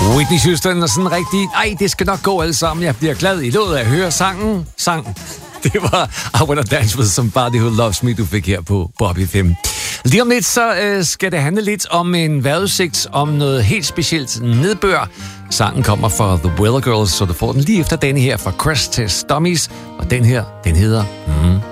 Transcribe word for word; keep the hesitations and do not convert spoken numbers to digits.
Whitney Houston er sådan rigtig, ej, det skal nok gå alle sammen. Jeg bliver glad i løbet af at høre sangen. Sang. Det var I Wanna Dance With Somebody Who Loves Me, du fik her på Bobby fem. Lige om lidt, så øh, skal det handle lidt om en vejrudsigt, om noget helt specielt nedbør. Sangen kommer fra The Weather Girls, så du får den lige efter denne her fra Crash Test Dummies. Og den her, den hedder... Mm,